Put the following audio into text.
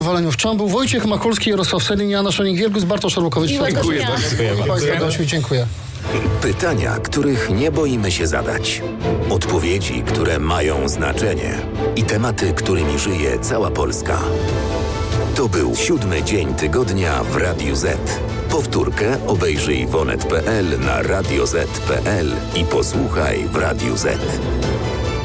Waleniów Czambu, Wojciech Makulski, Jarosław Selin, Joanna Szonik-Wielgus, Bartosz Szarłukowicz. Dziękuję Państwa gośćmi, dziękuję. Pytania, których nie boimy się zadać. Odpowiedzi, które mają znaczenie. I tematy, którymi żyje cała Polska. To był 7. dzień tygodnia w Radiu Z. Powtórkę obejrzyj w onet.pl, na radioz.pl i posłuchaj w Radiu Z.